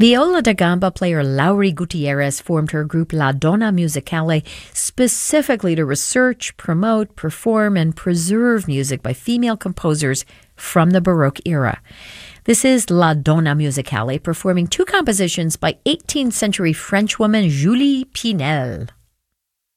Viola da Gamba player Lauri Gutierrez formed her group La Donna Musicale specifically to research, promote, perform, and preserve music by female composers from the Baroque era. This is La Donna Musicale performing two compositions by 18th century French woman Julie Pinel.